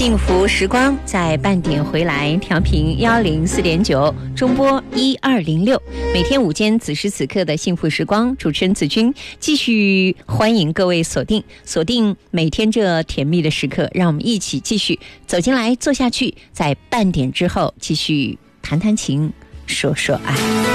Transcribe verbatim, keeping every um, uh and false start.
幸福时光在半点回来，调频幺零四点九，中波一二零六，每天午间此时此刻的幸福时光，主持人子君继续欢迎各位锁定锁定每天这甜蜜的时刻，让我们一起继续走进来坐下去，在半点之后继续谈谈情，说说爱。